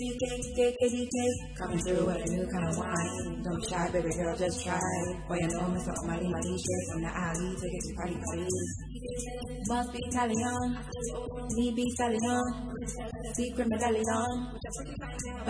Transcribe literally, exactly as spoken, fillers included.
D K, D K, D K, coming through with a new kind of wine. Don't be shy, baby girl, just try. Boy, you know me, so I'm money, money, straight from the alley, take it to party, party. Must be Italian, me be Italian, secret medallion.